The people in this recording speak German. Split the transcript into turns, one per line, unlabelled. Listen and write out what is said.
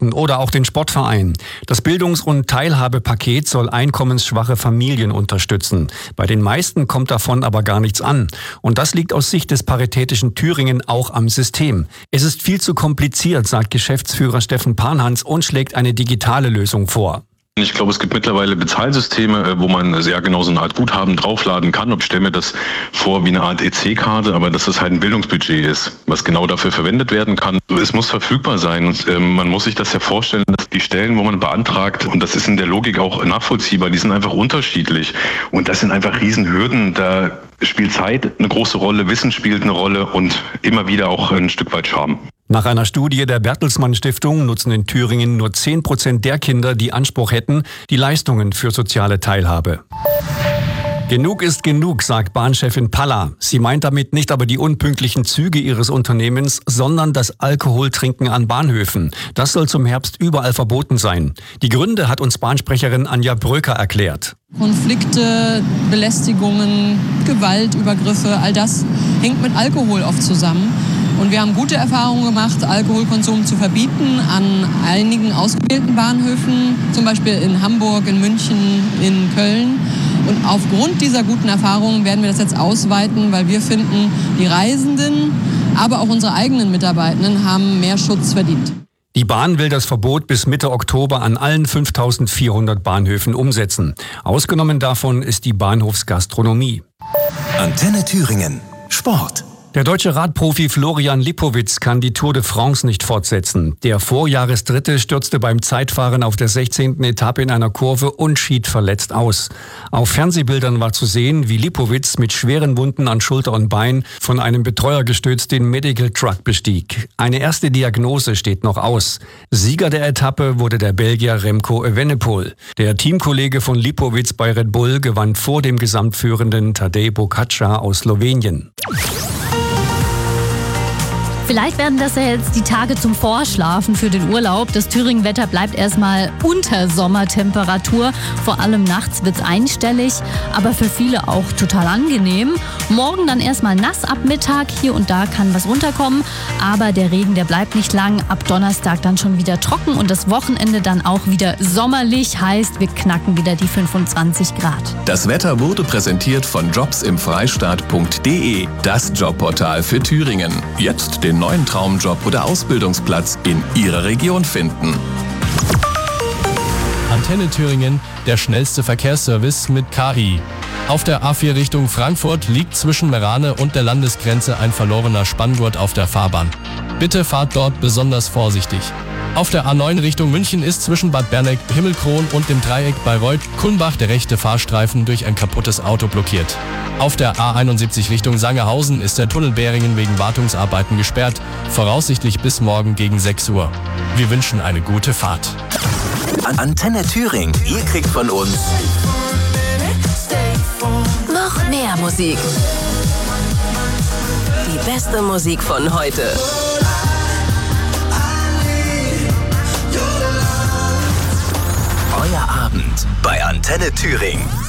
Kindergarten oder auch den Sportverein. Das Bildungs- und Teilhabepaket soll einkommensschwache Familien unterstützen. Bei den meisten kommt davon aber gar nichts an. Und das liegt aus Sicht des Paritätischen Thüringen auch am System. Es ist viel zu kompliziert, sagt Geschäftsführer Steffen Panhans und schlägt eine digitale Lösung vor.
Ich glaube, es gibt mittlerweile Bezahlsysteme, wo man sehr genau so eine Art Guthaben draufladen kann. Und ich stelle mir das vor wie eine Art EC-Karte, aber dass es halt ein Bildungsbudget ist, was genau dafür verwendet werden kann. Es muss verfügbar sein und man muss sich das ja vorstellen, dass die Stellen, wo man beantragt, und das ist in der Logik auch nachvollziehbar, die sind einfach unterschiedlich. Und das sind einfach Riesenhürden. Da spielt Zeit eine große Rolle, Wissen spielt eine Rolle und immer wieder auch ein Stück weit Charme.
Nach einer Studie der Bertelsmann Stiftung nutzen in Thüringen nur 10% der Kinder, die Anspruch hätten, die Leistungen für soziale Teilhabe. Genug ist genug, sagt Bahnchefin Palla. Sie meint damit nicht aber die unpünktlichen Züge ihres Unternehmens, sondern das Alkoholtrinken an Bahnhöfen. Das soll zum Herbst überall verboten sein. Die Gründe hat uns Bahnsprecherin Anja Bröker erklärt.
Konflikte, Belästigungen, Gewaltübergriffe, all das hängt mit Alkohol oft zusammen. Und wir haben gute Erfahrungen gemacht, Alkoholkonsum zu verbieten an einigen ausgewählten Bahnhöfen, zum Beispiel in Hamburg, in München, in Köln. Und aufgrund dieser guten Erfahrungen werden wir das jetzt ausweiten, weil wir finden, die Reisenden, aber auch unsere eigenen Mitarbeitenden haben mehr Schutz verdient.
Die Bahn will das Verbot bis Mitte Oktober an allen 5.400 Bahnhöfen umsetzen. Ausgenommen davon ist die Bahnhofsgastronomie.
Antenne Thüringen. Sport.
Der deutsche Radprofi Florian Lipowitz kann die Tour de France nicht fortsetzen. Der Vorjahresdritte stürzte beim Zeitfahren auf der 16. Etappe in einer Kurve und schied verletzt aus. Auf Fernsehbildern war zu sehen, wie Lipowitz mit schweren Wunden an Schulter und Bein von einem Betreuer gestützt den Medical Truck bestieg. Eine erste Diagnose steht noch aus. Sieger der Etappe wurde der Belgier Remco Evenepoel. Der Teamkollege von Lipowitz bei Red Bull gewann vor dem Gesamtführenden Tadej Pogačar aus Slowenien.
Vielleicht werden das ja jetzt die Tage zum Vorschlafen für den Urlaub. Das Thüringen-Wetter bleibt erstmal unter Sommertemperatur. Vor allem nachts wird's einstellig, aber für viele auch total angenehm. Morgen dann erstmal nass ab Mittag. Hier und da kann was runterkommen, aber der Regen, der bleibt nicht lang. Ab Donnerstag dann schon wieder trocken und das Wochenende dann auch wieder sommerlich. Heißt, wir knacken wieder die 25 Grad.
Das Wetter wurde präsentiert von jobsimfreistaat.de, das Jobportal für Thüringen. Jetzt den neuen Traumjob oder Ausbildungsplatz in Ihrer Region finden.
Antenne Thüringen, der schnellste Verkehrsservice mit KI. Auf der A4 Richtung Frankfurt liegt zwischen Merane und der Landesgrenze ein verlorener Spanngurt auf der Fahrbahn. Bitte fahrt dort besonders vorsichtig. Auf der A9 Richtung München ist zwischen Bad Berneck, Himmelkron und dem Dreieck Bayreuth-Kulmbach der rechte Fahrstreifen durch ein kaputtes Auto blockiert. Auf der A71 Richtung Sangerhausen ist der Tunnel Bäringen wegen Wartungsarbeiten gesperrt, voraussichtlich bis morgen gegen 6 Uhr. Wir wünschen eine gute Fahrt.
Antenne Thüringen, ihr kriegt von uns
noch mehr Musik. Die beste Musik von heute.
Euer Abend bei Antenne Thüringen.